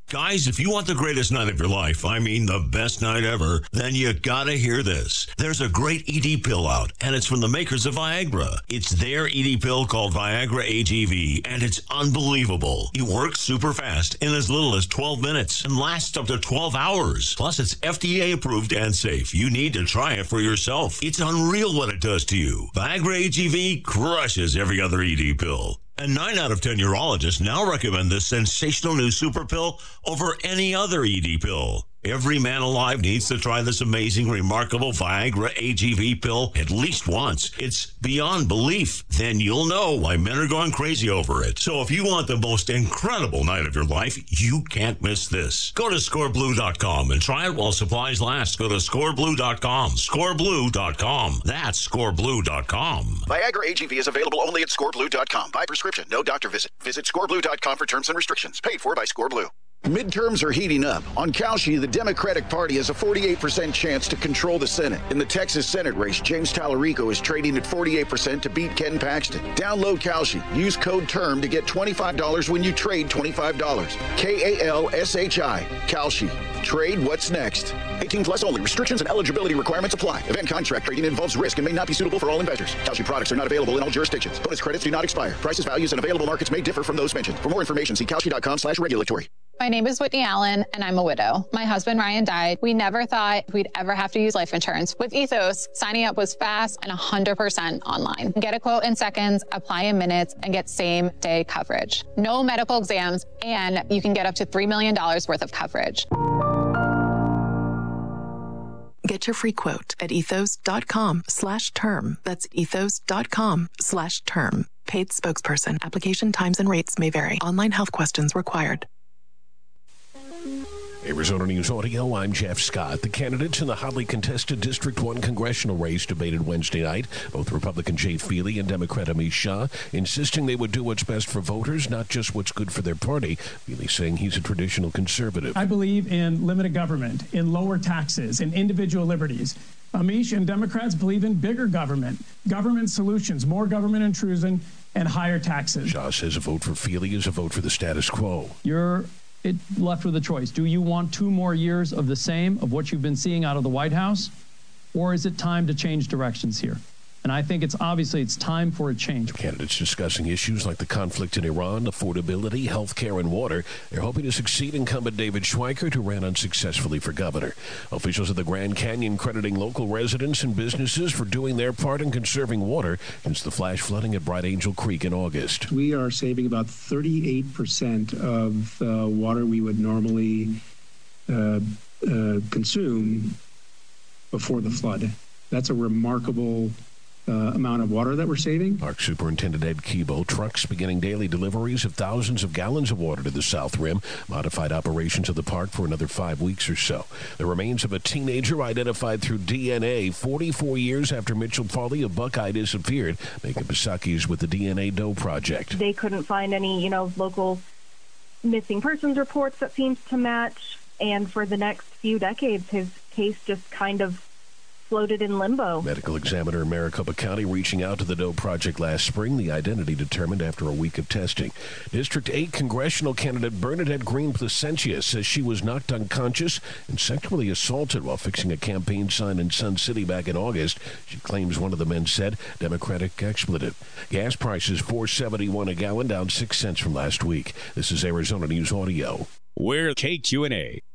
Guys, if you want the greatest night of your life, I mean the best night ever, then you gotta hear this. There's a great ED pill out, and it's from the makers of Viagra. It's their ED pill called Viagra AGV, and it's unbelievable. It works super fast in as little as 12 minutes and lasts up to 12 hours. Plus, it's FDA approved and safe. You need to try it for yourself. It's unreal what it does to you. Viagra AGV crushes every other ED pill. And 9 out of 10 urologists now recommend this sensational new super pill over any other ED pill. Every man alive needs to try this amazing, remarkable Viagra AGV pill at least once. It's beyond belief. Then you'll know why men are going crazy over it. So if you want the most incredible night of your life, you can't miss this. Go to scoreblue.com and try it while supplies last. Go to scoreblue.com. Scoreblue.com. That's scoreblue.com. Viagra AGV is available only at scoreblue.com. By prescription, no doctor visit. Visit scoreblue.com for terms and restrictions. Paid for by Scoreblue. Midterms are heating up. On Kalshi, the Democratic Party has a 48% chance to control the Senate. In the Texas Senate race, James Tallarico is trading at 48% to beat Ken Paxton. Download Kalshi. Use code TERM to get $25 when you trade $25. KALSHI. Kalshi. Trade what's next. 18 plus only. Restrictions and eligibility requirements apply. Event contract trading involves risk and may not be suitable for all investors. Kalshi products are not available in all jurisdictions. Bonus credits do not expire. Prices, values, and available markets may differ from those mentioned. For more information, see kalshi.com/regulatory. My name is Whitney Allen, and I'm a widow. My husband, Ryan, died. We never thought we'd ever have to use life insurance. With Ethos, signing up was fast and 100% online. Get a quote in seconds, apply in minutes, and get same-day coverage. No medical exams, and you can get up to $3 million worth of coverage. Get your free quote at ethos.com/term. That's ethos.com/term. Paid spokesperson. Application times and rates may vary. Online health questions required. Arizona News Audio, I'm Jeff Scott. The candidates in the hotly contested District 1 congressional race debated Wednesday night. Both Republican Jay Feely and Democrat Amish Shah insisting they would do what's best for voters, not just what's good for their party. Feely saying he's a traditional conservative. I believe in limited government, in lower taxes, in individual liberties. Amish and Democrats believe in bigger government solutions, more government intrusion, and higher taxes. Shah says a vote for Feely is a vote for the status quo. You're left with a choice. Do you want 2 more years of the same, of what you've been seeing out of the White House? Or is it time to change directions here? And I think it's time for a change. Candidates discussing issues like the conflict in Iran, affordability, health care, and water. They're hoping to succeed incumbent David Schweikert, who ran unsuccessfully for governor. Officials of the Grand Canyon crediting local residents and businesses for doing their part in conserving water since the flash flooding at Bright Angel Creek in August. We are saving about 38% of water we would normally consume before the flood. That's a remarkable amount of water that we're saving. Park Superintendent Ed Keeble, trucks beginning daily deliveries of thousands of gallons of water to the South Rim, modified operations of the park for another 5 weeks or so. The remains of a teenager identified through DNA 44 years after Mitchell Farley of Buckeye disappeared. Megan Psaki is with the DNA Doe Project. They couldn't find any, local missing persons reports that seems to match. And for the next few decades, his case just kind of floated in limbo. Medical examiner in Maricopa County reaching out to the Doe Project last spring, the identity determined after a week of testing. District 8 congressional candidate Bernadette Green Placentia says she was knocked unconscious and sexually assaulted while fixing a campaign sign in Sun City back in August. She claims one of the men said Democratic expletive. Gas prices $4.71 a gallon, down 6 cents from last week. This is Arizona News Audio. We're KQNA.